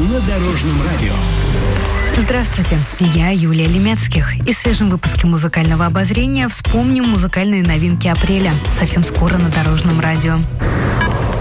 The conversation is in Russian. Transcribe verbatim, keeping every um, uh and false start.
на Дорожном радио. Здравствуйте, я Юлия Лемецких. И в свежем выпуске музыкального обозрения вспомним музыкальные новинки апреля. Совсем скоро на Дорожном радио.